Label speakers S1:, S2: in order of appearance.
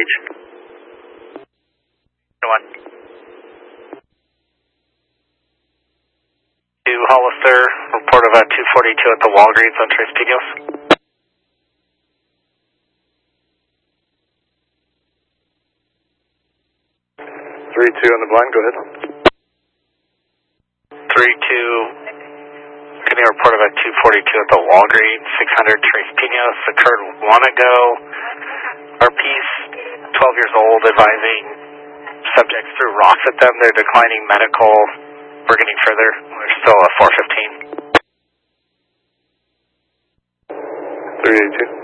S1: page. 1. To Hollister, report of 242 at the Walgreens on Tres Pinos.
S2: 3-2 on the blind, go ahead.
S1: 3-2, getting a report of 242 at the Walgreens, 600 Tres Pinos, occurred 1 ago. Our piece, 12 years old, advising subjects threw rocks at them. They're declining medical. We're getting further. We're still at 415.
S2: 382.